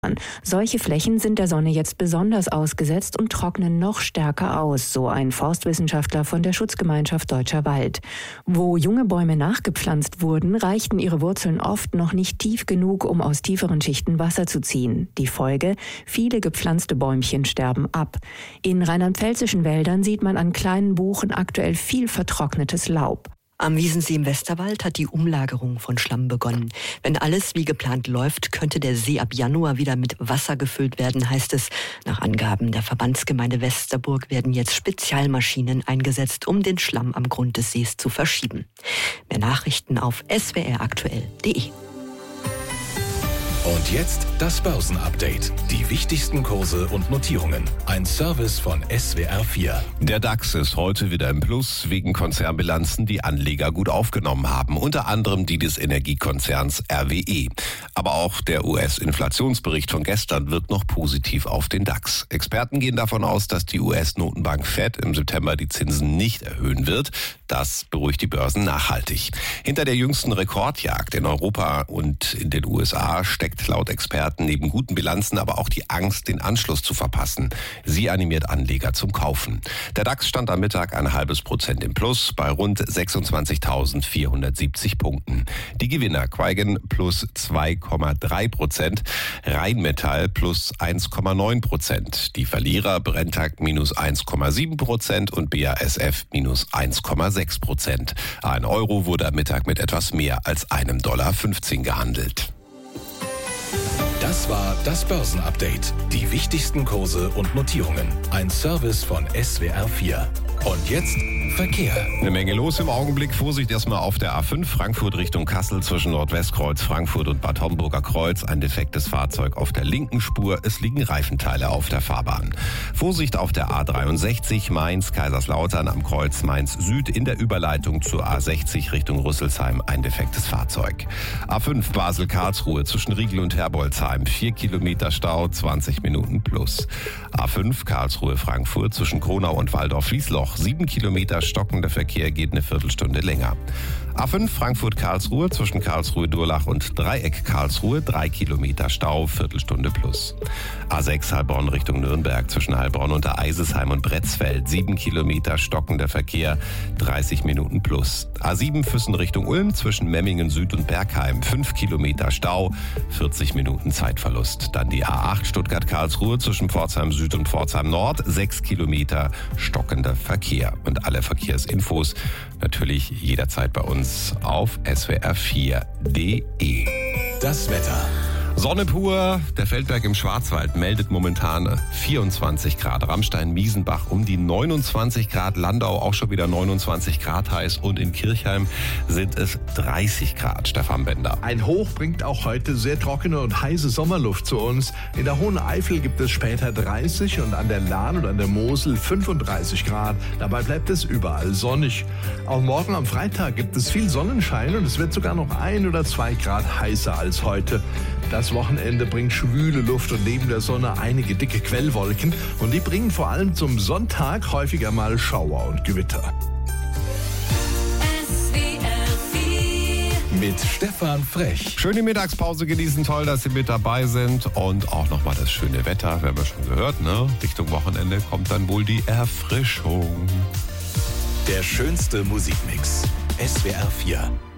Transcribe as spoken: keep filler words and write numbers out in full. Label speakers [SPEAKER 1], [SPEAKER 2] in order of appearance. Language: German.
[SPEAKER 1] Solche Flächen sind der Sonne jetzt besonders ausgesetzt und trocknen noch stärker aus, so ein Forstwissenschaftler von der Schutzgemeinschaft Deutscher Wald. Wo junge Bäume nachgepflanzt wurden, reichten ihre Wurzeln oft noch nicht tief genug, um aus tieferen Schichten Wasser zu ziehen. Die Folge: viele gepflanzte Bäumchen sterben ab. In rheinland-pfälzischen Wäldern sieht man an kleinen Buchen aktuell viel vertrocknetes Laub.
[SPEAKER 2] Am Wiesensee im Westerwald hat die Umlagerung von Schlamm begonnen. Wenn alles wie geplant läuft, könnte der See ab Januar wieder mit Wasser gefüllt werden, heißt es. Nach Angaben der Verbandsgemeinde Westerburg werden jetzt Spezialmaschinen eingesetzt, um den Schlamm am Grund des Sees zu verschieben. Mehr Nachrichten auf s w r aktuell punkt d e.
[SPEAKER 3] Und jetzt das Börsenupdate. Die wichtigsten Kurse und Notierungen. Ein Service von S W R vier.
[SPEAKER 4] Der DAX ist heute wieder im Plus wegen Konzernbilanzen, die Anleger gut aufgenommen haben. Unter anderem die des Energiekonzerns R W E. Aber auch der U S-Inflationsbericht von gestern wirkt noch positiv auf den DAX. Experten gehen davon aus, dass die U S-Notenbank Fed im September die Zinsen nicht erhöhen wird. Das beruhigt die Börsen nachhaltig. Hinter der jüngsten Rekordjagd in Europa und in den U S A steckt laut Experten neben guten Bilanzen aber auch die Angst, den Anschluss zu verpassen. Sie animiert Anleger zum Kaufen. Der DAX stand am Mittag ein halbes Prozent im Plus bei rund sechsundzwanzigtausendvierhundertsiebzig Punkten. Die Gewinner: Quaigen plus zwei Komma drei Prozent, Rheinmetall plus eins Komma neun Prozent. Die Verlierer: Brenntag minus eins Komma sieben Prozent und B A S F minus eins Komma sechs Prozent. Ein Euro wurde am Mittag mit etwas mehr als einem Dollar fünfzehn gehandelt.
[SPEAKER 3] Das war das Börsenupdate. Die wichtigsten Kurse und Notierungen. Ein Service von S W R vier. Und jetzt Verkehr.
[SPEAKER 4] Eine Menge los im Augenblick. Vorsicht erstmal auf der A fünf, Frankfurt Richtung Kassel zwischen Nordwestkreuz, Frankfurt und Bad Homburger Kreuz. Ein defektes Fahrzeug auf der linken Spur. Es liegen Reifenteile auf der Fahrbahn. Vorsicht auf der A dreiundsechzig, Mainz, Kaiserslautern am Kreuz Mainz Süd in der Überleitung zur A sechzig Richtung Rüsselsheim. Ein defektes Fahrzeug. A fünf, Basel-Karlsruhe zwischen Riegel und Herbolzheim. Vier Kilometer Stau, zwanzig Minuten plus. A fünf, Karlsruhe-Frankfurt zwischen Kronau und Waldorf-Wiesloch. Sieben Kilometer stockender Verkehr, geht eine Viertelstunde länger. A fünf Frankfurt-Karlsruhe zwischen Karlsruhe-Durlach und Dreieck-Karlsruhe. Drei Kilometer Stau, Viertelstunde plus. A sechs Heilbronn Richtung Nürnberg zwischen Heilbronn und der Eisesheim und Bretzfeld. Sieben Kilometer stockender Verkehr, dreißig Minuten plus. A sieben Füssen Richtung Ulm zwischen Memmingen Süd und Bergheim. Fünf Kilometer Stau, vierzig Minuten Zeitverlust. Dann die A acht Stuttgart-Karlsruhe zwischen Pforzheim Süd und Pforzheim Nord. Sechs Kilometer stockender Verkehr. Und alle Verkehrsinfos natürlich jederzeit bei uns auf s w r vier punkt d e.
[SPEAKER 3] Das Wetter.
[SPEAKER 4] Sonne pur, der Feldberg im Schwarzwald meldet momentan vierundzwanzig Grad. Ramstein-Miesenbach um die neunundzwanzig Grad. Landau auch schon wieder neunundzwanzig Grad heiß. Und in Kirchheim sind es dreißig Grad. Stefan Bender.
[SPEAKER 5] Ein Hoch bringt auch heute sehr trockene und heiße Sommerluft zu uns. In der Hohen Eifel gibt es später dreißig und an der Lahn und an der Mosel fünfunddreißig Grad. Dabei bleibt es überall sonnig. Auch morgen am Freitag gibt es viel Sonnenschein und es wird sogar noch ein oder zwei Grad heißer als heute. Das Wochenende bringt schwüle Luft und neben der Sonne einige dicke Quellwolken. Und die bringen vor allem zum Sonntag häufiger mal Schauer und Gewitter.
[SPEAKER 3] S W R vier mit Stefan Frech.
[SPEAKER 4] Schöne Mittagspause genießen, toll, dass Sie mit dabei sind. Und auch nochmal das schöne Wetter, wir haben ja schon gehört, ne? Richtung Wochenende kommt dann wohl die Erfrischung.
[SPEAKER 3] Der schönste Musikmix. S W R vier.